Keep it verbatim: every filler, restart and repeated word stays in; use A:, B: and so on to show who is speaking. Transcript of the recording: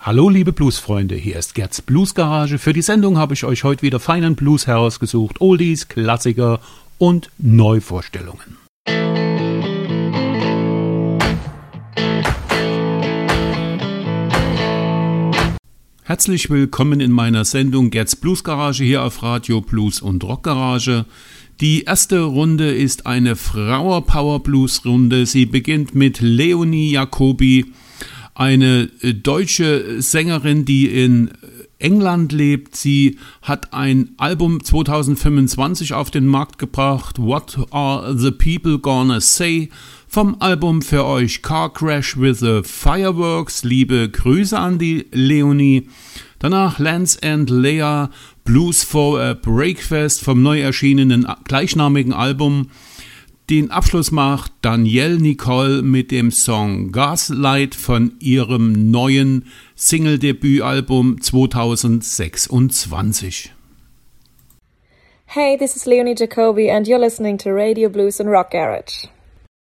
A: Hallo liebe Bluesfreunde, hier ist Gerds Bluesgarage. Für die Sendung habe ich euch heute wieder feinen Blues herausgesucht, Oldies, Klassiker und Neuvorstellungen. Herzlich willkommen in meiner Sendung Gerds Bluesgarage hier auf Radio Blues und Rockgarage. Die erste Runde ist eine Flower Power Blues Runde. Sie beginnt mit Leonie Jacobi, eine deutsche Sängerin, die in England lebt. Sie hat ein Album zwanzig fünfundzwanzig auf den Markt gebracht, What Are the People Gonna Say? Vom Album für euch Car Crash with the Fireworks. Liebe Grüße an die Leonie. Danach Lance and Leah, Blues for a Breakfast vom neu erschienenen gleichnamigen Album. Den Abschluss macht Danielle Nicole mit dem Song Gaslight von ihrem neuen Single-Debütalbum zwanzig sechsundzwanzig.
B: Hey, this is Leonie Jacobi and you're listening to Radio Blues and Rock Garage.